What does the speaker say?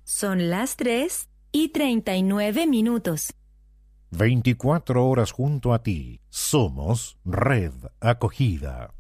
Son las 3:39. 24 horas junto a ti. Somos Red Acogida.